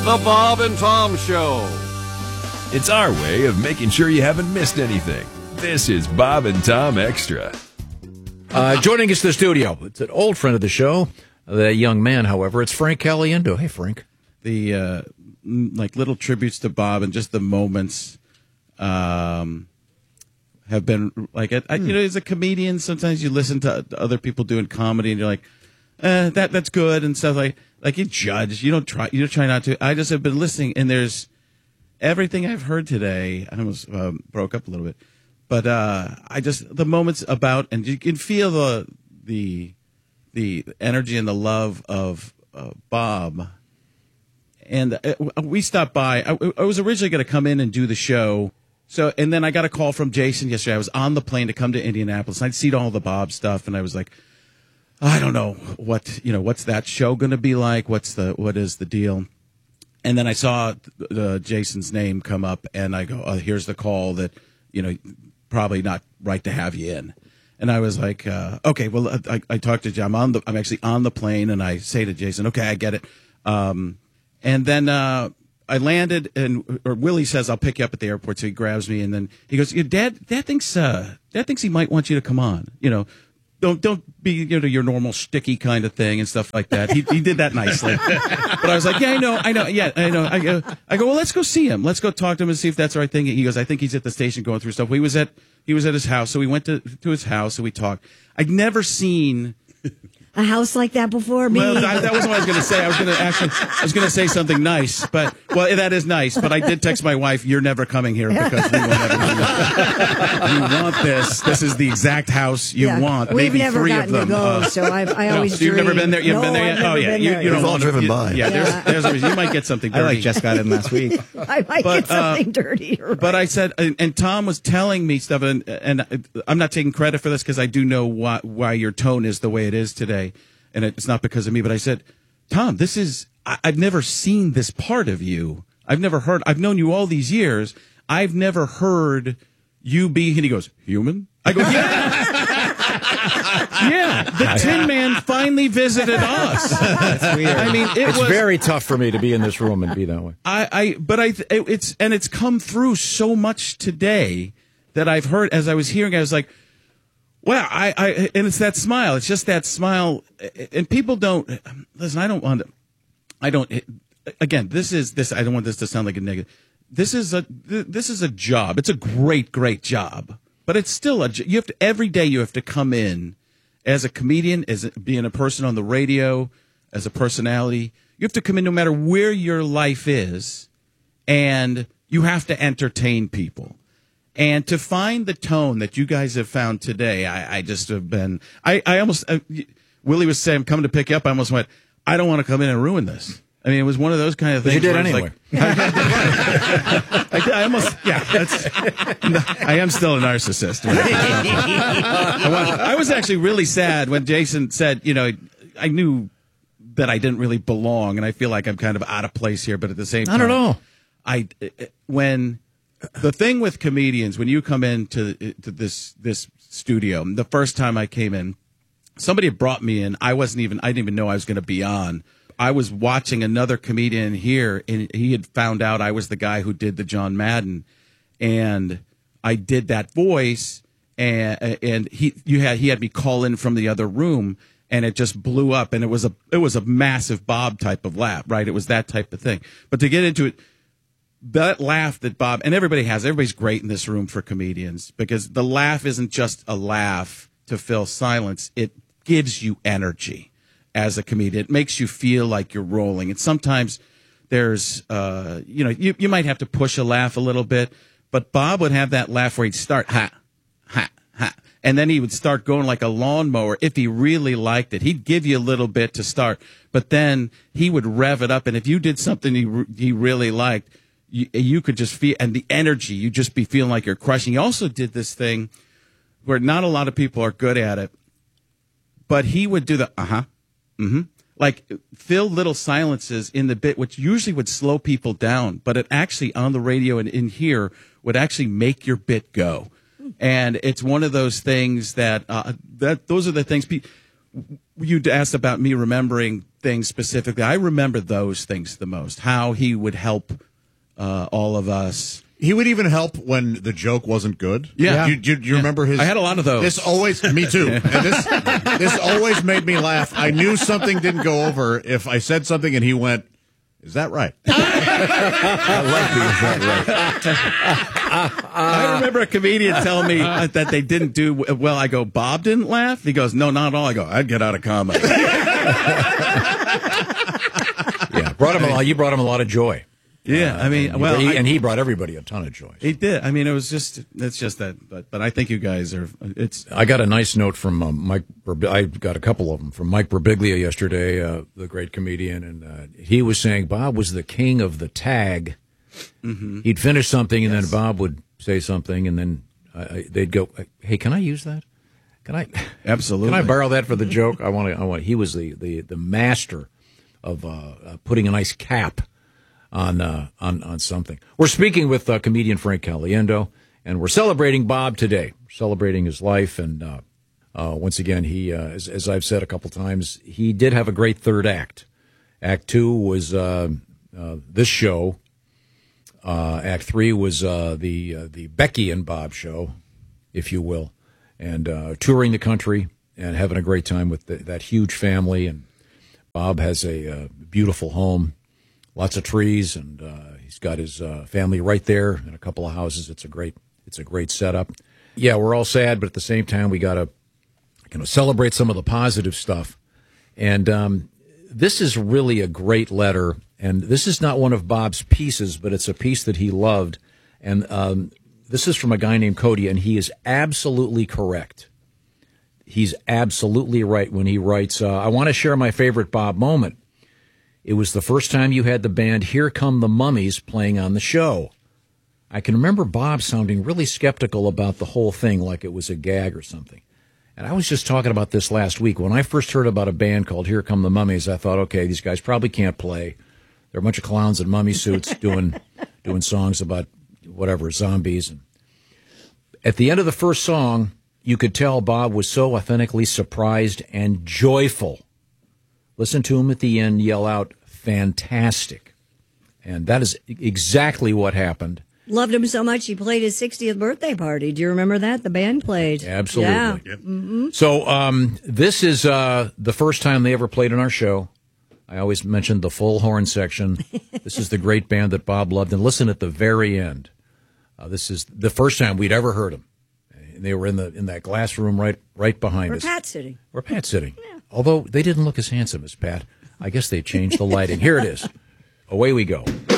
The Bob and Tom Show. It's our way of making sure you haven't missed anything. This is Bob and Tom Extra. Joining us in the studio, it's an old friend of the show, the young man, however. It's Frank Caliendo. Hey, Frank. The little tributes to Bob and just the moments have been like, as a comedian, sometimes you listen to other people doing comedy and you're like, that's good and stuff like you judge. You try not to. I just have been listening, and there's everything I've heard today. I almost broke up a little bit, but the moments about, and you can feel the energy and the love of Bob. And we stopped by. I was originally going to come in and do the show. So, and then I got a call from Jason yesterday. I was on the plane to come to Indianapolis. I'd seen all the Bob stuff, and I was like, I don't know what's that show going to be like? What is the deal? And then I saw Jason's name come up, and I go, here's the call that, probably not right to have you in. And I was like, okay, well, I talked to John. I'm actually on the plane, and I say to Jason, okay, I get it. And then I landed, or Willie says, I'll pick you up at the airport. So he grabs me, and then he goes, Dad thinks he might want you to come on. Don't be your normal sticky kind of thing and stuff like that. He did that nicely, but I was like, yeah, I know, yeah, I know. I go, well, let's go see him. Let's go talk to him and see if that's the right thing. He goes, I think he's at the station going through stuff. He was at his house, so we went to his house and we talked. I'd never seen a house like that before me. Well, that wasn't what I was going to say. I was going to say something nice, but that is nice. But I did text my wife, "You're never coming here because we will never do that. You want this? This is the exact house you want. We've maybe never 3 gotten of them." To go, so I always. So you've never been there. You haven't been there yet. Oh yeah, you We've all driven by. Yeah, there's a reason. You might get something dirty. I just got in last week. I might get something dirty. Right. But I said, and Tom was telling me stuff, and I'm not taking credit for this because I do know why your tone is the way it is today. And it's not because of me, but I said, Tom, I've never seen this part of you. I've known you all these years. I've never heard you be, and he goes, human? I go, yeah. Yeah, the Tin Man finally visited us. That's weird. I mean, it's very tough for me to be in this room and be that way. It's come through so much today that I've heard, as I was hearing, I was like, well, and it's that smile. It's just that smile. And people don't listen. I don't want to. Again, this. I don't want this to sound like a negative. This is a job. It's a great job. But it's still every day you have to come in as a comedian, as being a person on the radio, as a personality. You have to come in no matter where your life is, and you have to entertain people. And to find the tone that you guys have found today, I just have been. I almost. Willie was saying, "I'm coming to pick you up." I almost went, "I don't want to come in and ruin this." I mean, it was one of those kind of things. But you did anyway. I almost. Yeah, I am still a narcissist. I was actually really sad when Jason said, I knew that I didn't really belong, and I feel like I'm kind of out of place here. But at the same time, I don't know. When. The thing with comedians, when you come into this studio, the first time I came in, somebody had brought me in. I didn't even know I was going to be on. I was watching another comedian here, and he had found out I was the guy who did the John Madden, and I did that voice, and he had me call in from the other room, and it just blew up, and it was a massive Bob type of laugh, right? It was that type of thing. But to get into it. That laugh that Bob, and everybody's great in this room for comedians, because the laugh isn't just a laugh to fill silence. It gives you energy as a comedian. It makes you feel like you're rolling. And sometimes there's, you might have to push a laugh a little bit, but Bob would have that laugh where he'd start, ha, ha, ha. And then he would start going like a lawnmower. If he really liked it, he'd give you a little bit to start, but then he would rev it up. And if you did something he really liked, you could just feel, and the energy, you just be feeling like you're crushing. He also did this thing where not a lot of people are good at it, but he would do the like fill little silences in the bit, which usually would slow people down, but it actually on the radio and in here would actually make your bit go. And it's one of those things that those are the things you'd asked about me remembering things specifically. I remember those things the most. How he would help all of us. He would even help when the joke wasn't good. Yeah. Do you remember his? I had a lot of those. This always, me too. And this always made me laugh. I knew something didn't go over if I said something and he went, "Is that right?" I remember a comedian telling me that they didn't do well. I go, Bob didn't laugh? He goes, no, not at all. I go, I'd get out of comedy. Yeah, you brought him a lot of joy. Yeah, I mean, well, and he brought everybody a ton of joy. He did. I mean, it's just that. But I think you guys are. I got a nice note from Mike. I got a couple of them from Mike Birbiglia yesterday, the great comedian, and he was saying Bob was the king of the tag. Mm-hmm. He'd finish something, and then Bob would say something, and then they'd go, "Hey, can I use that? Can I absolutely? Can I borrow that for the joke? I want." He was the master of putting a nice cap on something. We're speaking with comedian Frank Caliendo, and we're celebrating Bob today. We're celebrating his life, and once again, he, as I've said a couple times, he did have a great third act. Act 2 was this show. Act 3 was the Becky and Bob show, if you will, and touring the country and having a great time with that huge family. And Bob has a beautiful home. Lots of trees, and he's got his family right there in a couple of houses. It's a great setup. Yeah, we're all sad, but at the same time, we got to celebrate some of the positive stuff. And this is really a great letter, and this is not one of Bob's pieces, but it's a piece that he loved. And this is from a guy named Cody, and he is absolutely correct. He's absolutely right when he writes, I want to share my favorite Bob moment. It was the first time you had the band Here Come the Mummies playing on the show. I can remember Bob sounding really skeptical about the whole thing, like it was a gag or something. And I was just talking about this last week. When I first heard about a band called Here Come the Mummies, I thought, okay, these guys probably can't play. They're a bunch of clowns in mummy suits doing songs about whatever, zombies. And at the end of the first song, you could tell Bob was so authentically surprised and joyful. Listen to him at the end yell out, "Fantastic." And that is exactly what happened. Loved him so much he played his 60th birthday party. Do you remember that? The band played. Absolutely. Yeah. Yep. Mm-hmm. So this is the first time they ever played in our show. I always mentioned the full horn section. This is the great band that Bob loved. And listen at the very end. This is the first time we'd ever heard them. And they were in that glass room right behind us. Where Pat's sitting. Yeah. Although they didn't look as handsome as Pat. I guess they changed the lighting. Here it is. Away we go.